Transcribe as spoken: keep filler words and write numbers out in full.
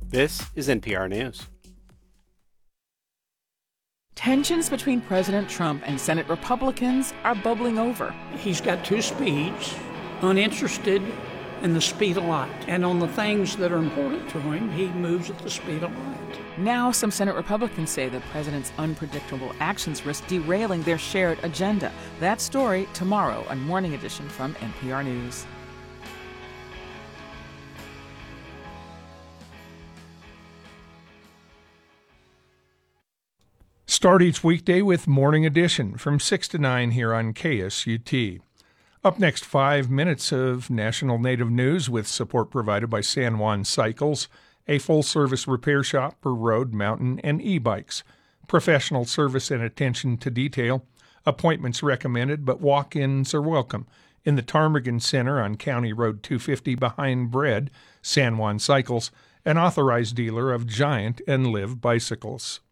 This is N P R News. Tensions between President Trump and Senate Republicans are bubbling over. He's got two speeds, uninterested in the speed of light. And on the things that are important to him, he moves at the speed of light. Now some Senate Republicans say the president's unpredictable actions risk derailing their shared agenda. That story tomorrow on Morning Edition from N P R News. Start each weekday with Morning Edition from six to nine here on K S U T. Up next, five minutes of national native news with support provided by San Juan Cycles, a full-service repair shop for road, mountain, and e-bikes. Professional service and attention to detail. Appointments recommended, but walk-ins are welcome. In the Ptarmigan Center on County Road two fifty behind Bread, San Juan Cycles, an authorized dealer of Giant and Liv bicycles.